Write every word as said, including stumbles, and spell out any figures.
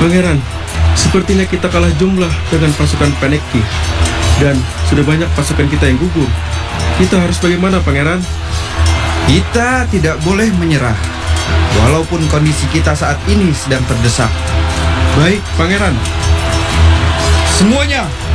Pangeran, sepertinya kita kalah jumlah dengan pasukan Peneki. Dan sudah banyak pasukan kita yang gugur. Kita harus bagaimana, Pangeran? Kita tidak boleh menyerah, walaupun kondisi kita saat ini sedang terdesak. Baik, Pangeran. Semuanya